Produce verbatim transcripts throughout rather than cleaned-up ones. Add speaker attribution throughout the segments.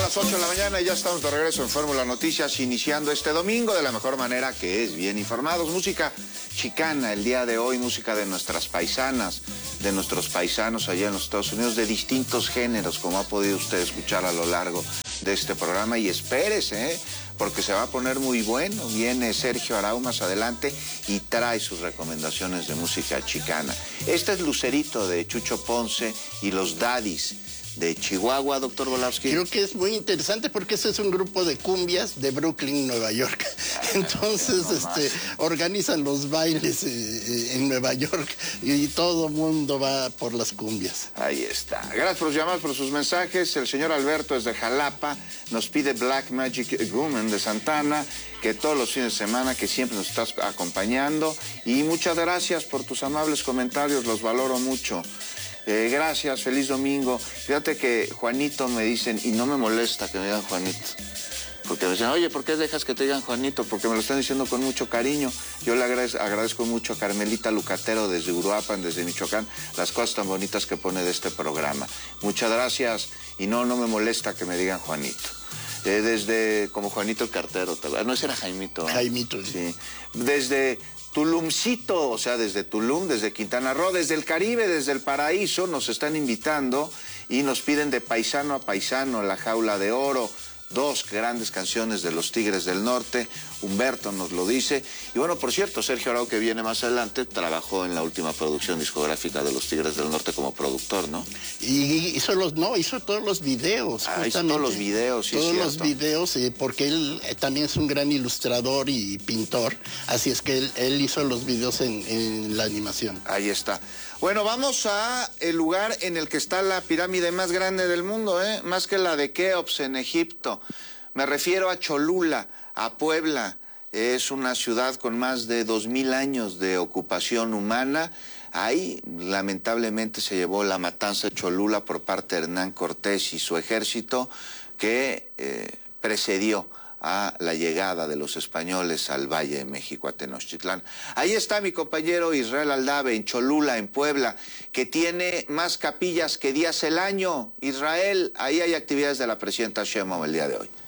Speaker 1: las ocho de la mañana y ya estamos de regreso en Fórmula Noticias, iniciando este domingo de la mejor manera, que es bien informados. Música chicana el día de hoy, música de nuestras paisanas, de nuestros paisanos allá en los Estados Unidos, de distintos géneros, como ha podido usted escuchar a lo largo de este programa. Y espérese, ¿eh? porque se va a poner muy bueno. Viene Sergio Arau más adelante y trae sus recomendaciones de música chicana. Este es Lucerito de Chucho Ponce y los Daddies de Chihuahua, doctor Volowski.
Speaker 2: Creo que es muy interesante porque ese es un grupo de cumbias de Brooklyn, Nueva York. Ah, Entonces, no este, organizan los bailes eh, en Nueva York y todo el mundo va por las cumbias.
Speaker 1: Ahí está. Gracias por los llamados, por sus mensajes. El señor Alberto desde Jalapa nos pide Black Magic Woman de Santana, que todos los fines de semana, que siempre nos estás acompañando. Y muchas gracias por tus amables comentarios, los valoro mucho. Eh, gracias, feliz domingo. Fíjate que Juanito me dicen, y no me molesta que me digan Juanito, porque me dicen, oye, ¿por qué dejas que te digan Juanito? Porque me lo están diciendo con mucho cariño. Yo le agradezco, agradezco mucho a Carmelita Lucatero desde Uruapan, desde Michoacán, las cosas tan bonitas que pone de este programa. Muchas gracias, y no, no me molesta que me digan Juanito. Eh, desde, como Juanito el cartero, no, ese era Jaimito. ¿eh?
Speaker 2: Jaimito.
Speaker 1: Sí. Desde Tulumcito, o sea, desde Tulum, desde Quintana Roo, desde el Caribe, desde el paraíso, nos están invitando y nos piden de paisano a paisano, La Jaula de Oro, dos grandes canciones de los Tigres del Norte. Humberto nos lo dice. Y bueno, por cierto, Sergio Arau, que viene más adelante, trabajó en la última producción discográfica de los Tigres del Norte como productor, ¿no?
Speaker 2: Y hizo los, no, hizo todos los videos.
Speaker 1: Ah, hizo todos los videos, sí,
Speaker 2: Todos
Speaker 1: es
Speaker 2: los
Speaker 1: cierto.
Speaker 2: videos, eh, porque él eh, también es un gran ilustrador y pintor. Así es que él, él hizo los videos en, en la animación.
Speaker 1: Ahí está. Bueno, vamos a el lugar en el que está la pirámide más grande del mundo, ¿eh? Más que la de Keops en Egipto. Me refiero a Cholula, a Puebla. Es una ciudad con más de dos mil años de ocupación humana. Ahí, lamentablemente, se llevó la matanza de Cholula por parte de Hernán Cortés y su ejército, que eh, precedió a la llegada de los españoles al Valle de México, a Tenochtitlán. Ahí está mi compañero Israel Aldave, en Cholula, en Puebla, que tiene más capillas que días el año. Israel, ahí hay actividades de la presidenta Sheinbaum el día de hoy.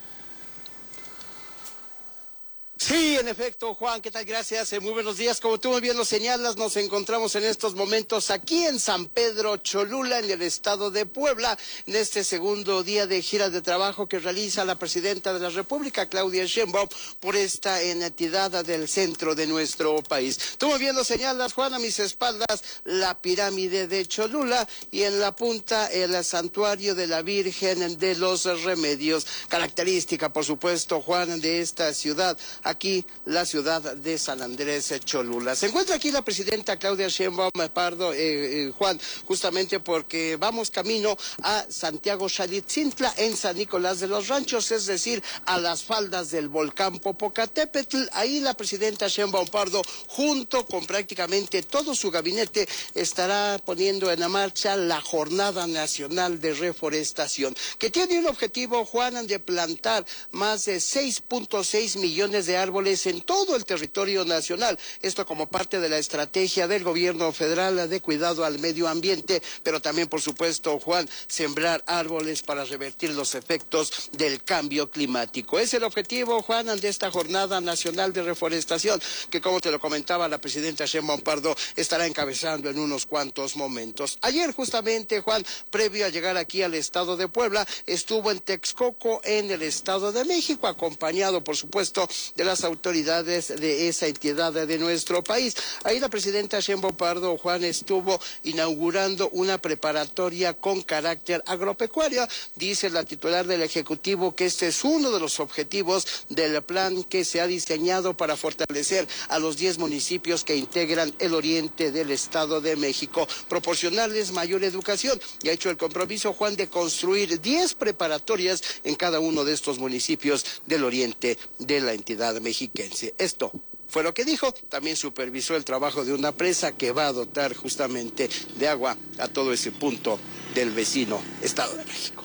Speaker 3: Sí, en efecto, Juan, ¿qué tal? Gracias, eh, muy buenos días. Como tú muy bien lo señalas, nos encontramos en estos momentos aquí en San Pedro Cholula, en el estado de Puebla, en este segundo día de gira de trabajo que realiza la presidenta de la República, Claudia Sheinbaum, por esta entidad del centro de nuestro país. Tú muy bien lo señalas, Juan, a mis espaldas la pirámide de Cholula y en la punta el santuario de la Virgen de los Remedios, característica, por supuesto, Juan, de esta ciudad. Aquí la ciudad de San Andrés Cholula. Se encuentra aquí la presidenta Claudia Sheinbaum Pardo, eh, eh, Juan, justamente porque vamos camino a Santiago Xalitzintla, en San Nicolás de los Ranchos, es decir, a las faldas del volcán Popocatépetl. Ahí la presidenta Sheinbaum Pardo, junto con prácticamente todo su gabinete, estará poniendo en marcha la Jornada Nacional de Reforestación, que tiene un objetivo, Juan, de plantar más de seis punto seis millones de árboles en todo el territorio nacional. Esto como parte de la estrategia del gobierno federal de cuidado al medio ambiente, pero también, por supuesto, Juan, sembrar árboles para revertir los efectos del cambio climático. Es el objetivo, Juan, de esta Jornada Nacional de Reforestación, que, como te lo comentaba la presidenta Sheinbaum Pardo, estará encabezando en unos cuantos momentos. Ayer, justamente, Juan, previo a llegar aquí al estado de Puebla, estuvo en Texcoco, en el estado de México, acompañado, por supuesto, de las autoridades de esa entidad de nuestro país. Ahí la presidenta Sheinbaum Pardo, Juan, estuvo inaugurando una preparatoria con carácter agropecuario. Dice la titular del Ejecutivo que este es uno de los objetivos del plan que se ha diseñado para fortalecer a los diez municipios que integran el oriente del Estado de México, proporcionarles mayor educación, y ha hecho el compromiso, Juan, de construir diez preparatorias en cada uno de estos municipios del oriente de la entidad mexiquense. Esto fue lo que dijo. También supervisó el trabajo de una presa que va a dotar justamente de agua a todo ese punto del vecino Estado de México.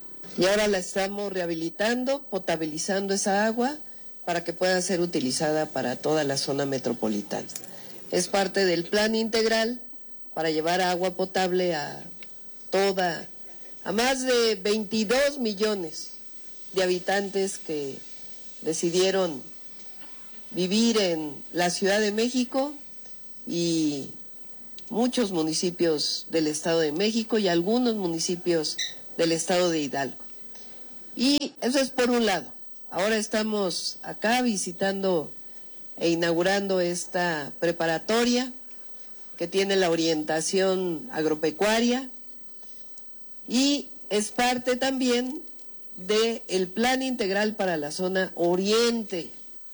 Speaker 4: Y ahora la estamos rehabilitando, potabilizando esa agua para que pueda ser utilizada para toda la zona metropolitana. Es parte del plan integral para llevar agua potable a toda, a más de veintidós millones de habitantes que decidieron vivir en la Ciudad de México y muchos municipios del Estado de México y algunos municipios del Estado de Hidalgo. Y eso es por un lado. Ahora estamos acá visitando e inaugurando esta preparatoria que tiene la orientación agropecuaria y es parte también del Plan Integral para la Zona Oriente.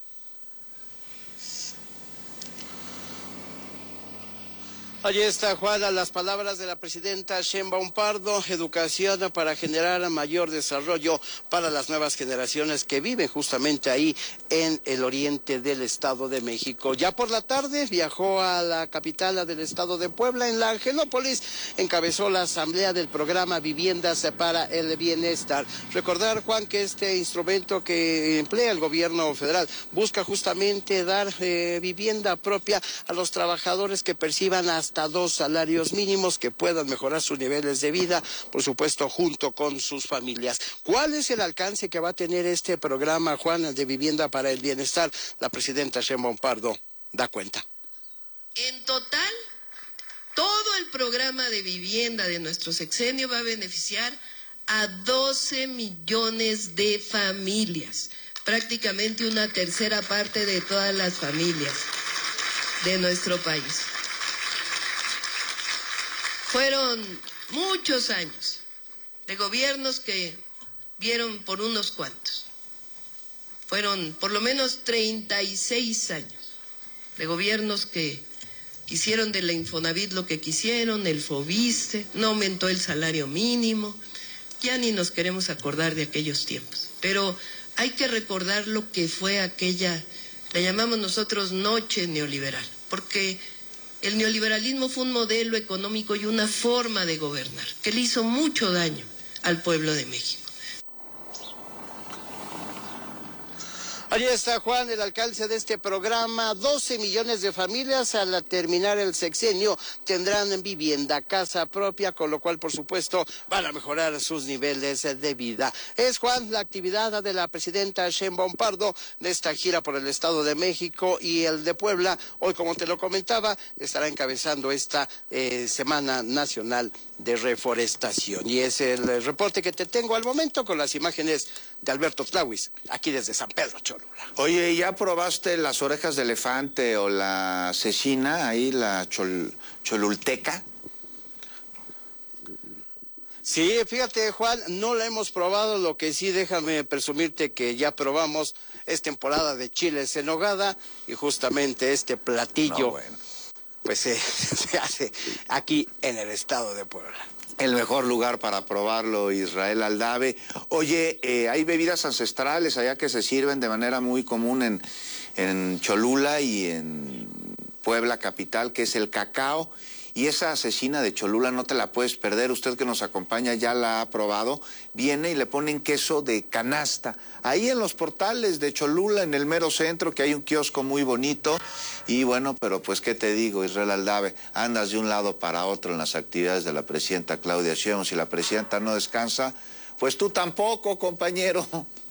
Speaker 3: Allí está, Juana, las palabras de la presidenta Sheinbaum Pardo: educación para generar mayor desarrollo para las nuevas generaciones que viven justamente ahí en el oriente del Estado de México. Ya por la tarde viajó a la capital del Estado de Puebla, en la Angelópolis, encabezó la asamblea del programa Viviendas para el Bienestar. Recordar, Juan, que este instrumento que emplea el gobierno federal busca justamente dar eh, vivienda propia a los trabajadores que perciban hasta hasta dos salarios mínimos, que puedan mejorar sus niveles de vida, por supuesto, junto con sus familias. ¿Cuál es el alcance que va a tener este programa, Juan, de Vivienda para el Bienestar? La presidenta Sheinbaum Pardo da cuenta.
Speaker 4: En total, todo el programa de vivienda de nuestro sexenio va a beneficiar a doce millones de familias, prácticamente una tercera parte de todas las familias de nuestro país. Fueron muchos años de gobiernos que vieron por unos cuantos. Fueron por lo menos treinta y seis años de gobiernos que hicieron de la Infonavit lo que quisieron, el Fobiste, no aumentó el salario mínimo. Ya ni nos queremos acordar de aquellos tiempos. Pero hay que recordar lo que fue aquella, la llamamos nosotros noche neoliberal, porque el neoliberalismo fue un modelo económico y una forma de gobernar que le hizo mucho daño al pueblo de México.
Speaker 3: Allí está, Juan, el alcance de este programa. doce millones de familias al terminar el sexenio tendrán vivienda, casa propia, con lo cual, por supuesto, van a mejorar sus niveles de vida. Es, Juan, la actividad de la presidenta Sheinbaum Pardo de esta gira por el Estado de México y el de Puebla. Hoy, como te lo comentaba, estará encabezando esta eh, Semana Nacional de Reforestación. Y es el reporte que te tengo al momento con las imágenes de Alberto Tlauis, aquí desde San Pedro Cholula.
Speaker 1: Oye, ¿ya probaste las orejas de elefante o la cecina, ahí la chol, cholulteca?
Speaker 3: Sí, fíjate, Juan, no la hemos probado. Lo que sí, déjame presumirte que ya probamos, es temporada de chiles en nogada, y justamente este platillo no, bueno. pues eh, se hace aquí en el Estado de Puebla.
Speaker 1: El mejor lugar para probarlo, Israel Aldave. Oye, eh, hay bebidas ancestrales allá que se sirven de manera muy común en, en Cholula y en Puebla capital, que es el cacao. Y esa cecina de Cholula no te la puedes perder. Usted que nos acompaña ya la ha probado. Viene y le ponen queso de canasta. Ahí en los portales de Cholula, en el mero centro, que hay un kiosco muy bonito. Y bueno, pero pues qué te digo, Israel Aldave, andas de un lado para otro en las actividades de la presidenta Claudia Sheinbaum. Si la presidenta no descansa, pues tú tampoco, compañero.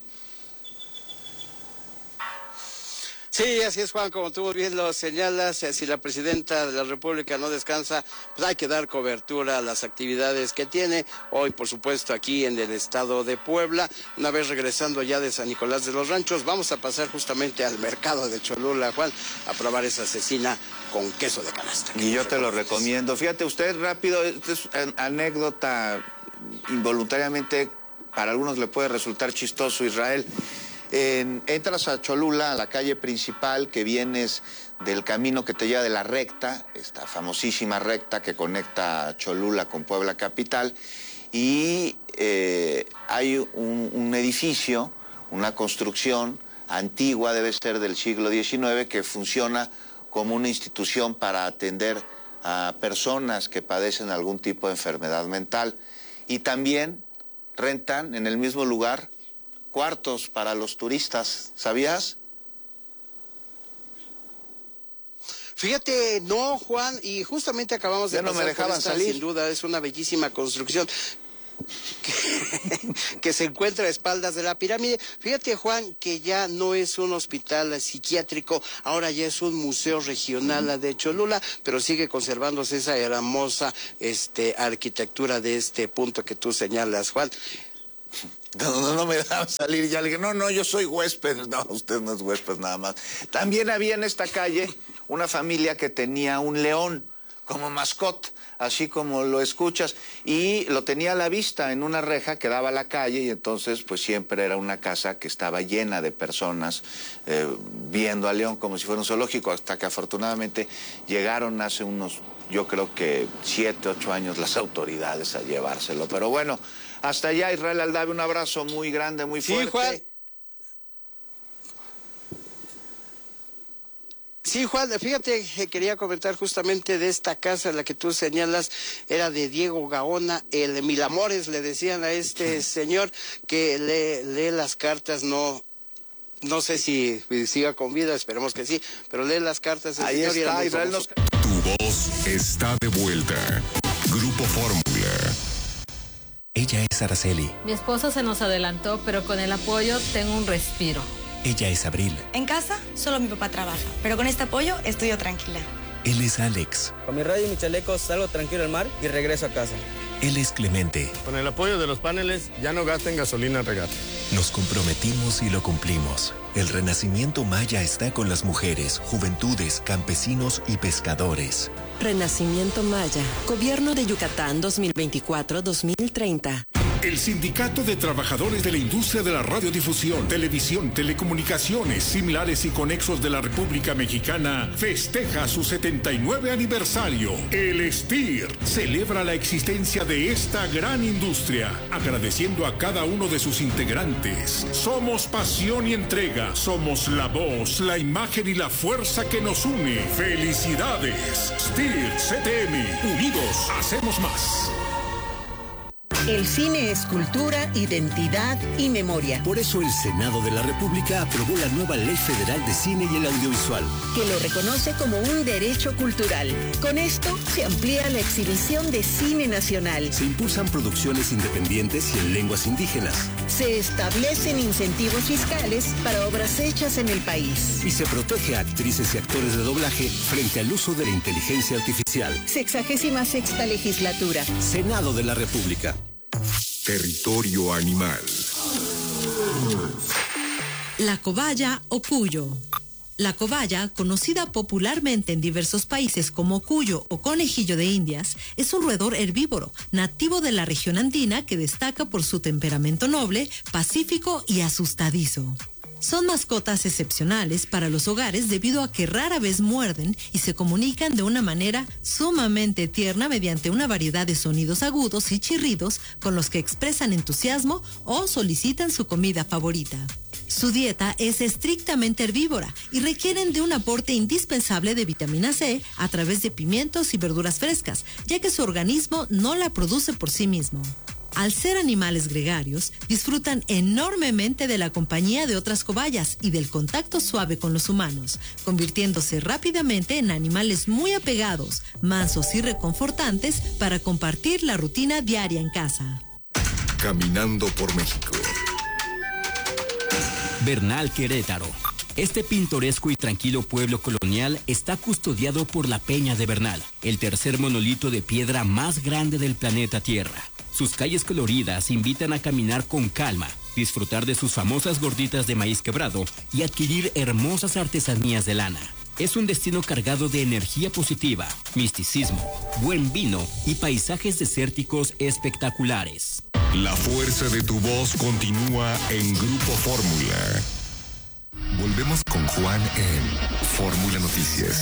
Speaker 3: Sí, así es, Juan, como tú bien lo señalas, si la presidenta de la República no descansa, pues hay que dar cobertura a las actividades que tiene. Hoy, por supuesto, aquí en el Estado de Puebla. Una vez regresando ya de San Nicolás de los Ranchos, vamos a pasar justamente al mercado de Cholula, Juan, a probar esa cecina con queso de canasta.
Speaker 1: Y yo te lo recomiendo. Fíjate usted, rápido, esta es anécdota involuntariamente, para algunos le puede resultar chistoso, Israel. En, entras a Cholula, a la calle principal, que vienes del camino que te lleva de la recta, esta famosísima recta que conecta Cholula con Puebla capital, y eh, hay un, un edificio, una construcción antigua, debe ser del siglo diecinueve, que funciona como una institución para atender a personas que padecen algún tipo de enfermedad mental. Y también rentan en el mismo lugar cuartos para los turistas, ¿sabías?
Speaker 3: Fíjate, no, Juan, y justamente acabamos de
Speaker 1: ya no
Speaker 3: pasar
Speaker 1: me dejaban
Speaker 3: por esta,
Speaker 1: salir.
Speaker 3: Sin duda, es una bellísima construcción. que, que se encuentra a espaldas de la pirámide. Fíjate, Juan, que ya no es un hospital psiquiátrico, ahora ya es un museo regional de Cholula, pero sigue conservándose esa hermosa este, arquitectura de este punto que tú señalas, Juan.
Speaker 1: No, no, no me dejaban salir, ya le dije, no, no, yo soy huésped. No, usted no es huésped nada más. También había en esta calle una familia que tenía un león como mascota, así como lo escuchas, y lo tenía a la vista en una reja que daba a la calle, y entonces pues siempre era una casa que estaba llena de personas eh, viendo al león como si fuera un zoológico, hasta que afortunadamente llegaron hace unos, yo creo que siete, ocho años las autoridades a llevárselo. Pero bueno, hasta allá, Israel Aldave, un abrazo muy grande, muy fuerte.
Speaker 3: Sí, Juan. Sí, Juan, fíjate que quería comentar justamente de esta casa en la que tú señalas, era de Diego Gaona, el Mil Amores, le decían a este señor que lee, lee las cartas, no... No sé si siga con vida, esperemos que sí, pero lee las cartas.
Speaker 1: Ahí señor está, Israel. Nos...
Speaker 5: Tu voz está de vuelta. Grupo Fórmula.
Speaker 6: Ella es Araceli.
Speaker 7: Mi esposo se nos adelantó, pero con el apoyo tengo un respiro.
Speaker 6: Ella es Abril.
Speaker 8: En casa, solo mi papá trabaja, pero con este apoyo estoy yo tranquila.
Speaker 6: Él es Alex.
Speaker 9: Con mi radio y mi chaleco salgo tranquilo al mar y regreso a casa.
Speaker 6: Él es Clemente.
Speaker 10: Con el apoyo de los paneles, ya no gasten gasolina al regar.
Speaker 6: Nos comprometimos y lo cumplimos. El renacimiento maya está con las mujeres, juventudes, campesinos y pescadores.
Speaker 11: Renacimiento Maya. Gobierno de Yucatán dos mil veinticuatro a dos mil treinta.
Speaker 5: El Sindicato de Trabajadores de la Industria de la Radiodifusión, Televisión, Telecomunicaciones, Similares y Conexos de la República Mexicana festeja su setenta y nueve aniversario. El S T I R celebra la existencia de esta gran industria, agradeciendo a cada uno de sus integrantes. Somos pasión y entrega, somos la voz, la imagen y la fuerza que nos une. ¡Felicidades! S T I R C T M, unidos hacemos más.
Speaker 12: El cine es cultura, identidad y memoria.
Speaker 13: Por eso el Senado de la República aprobó la nueva Ley Federal de Cine y el Audiovisual,
Speaker 12: que lo reconoce como un derecho cultural. Con esto se amplía la exhibición de cine nacional.
Speaker 13: Se impulsan producciones independientes y en lenguas indígenas.
Speaker 12: Se establecen incentivos fiscales para obras hechas en el país.
Speaker 13: Y se protege a actrices y actores de doblaje frente al uso de la inteligencia artificial.
Speaker 12: Sexagésima sexta legislatura.
Speaker 13: Senado de la República.
Speaker 5: Territorio animal.
Speaker 14: La cobaya o cuyo. La cobaya, conocida popularmente en diversos países como cuyo o conejillo de Indias, es un roedor herbívoro, nativo de la región andina que destaca por su temperamento noble, pacífico y asustadizo. Son mascotas excepcionales para los hogares debido a que rara vez muerden y se comunican de una manera sumamente tierna mediante una variedad de sonidos agudos y chirridos con los que expresan entusiasmo o solicitan su comida favorita. Su dieta es estrictamente herbívora y requieren de un aporte indispensable de vitamina C a través de pimientos y verduras frescas, ya que su organismo no la produce por sí mismo. Al ser animales gregarios, disfrutan enormemente de la compañía de otras cobayas y del contacto suave con los humanos, convirtiéndose rápidamente en animales muy apegados, mansos y reconfortantes para compartir la rutina diaria en casa.
Speaker 5: Caminando por México.
Speaker 15: Bernal, Querétaro. Este pintoresco y tranquilo pueblo colonial está custodiado por la Peña de Bernal, el tercer monolito de piedra más grande del planeta Tierra. Sus calles coloridas invitan a caminar con calma, disfrutar de sus famosas gorditas de maíz quebrado y adquirir hermosas artesanías de lana. Es un destino cargado de energía positiva, misticismo, buen vino y paisajes desérticos espectaculares.
Speaker 5: La fuerza de tu voz continúa en Grupo Fórmula. Volvemos con Juan en Fórmula Noticias.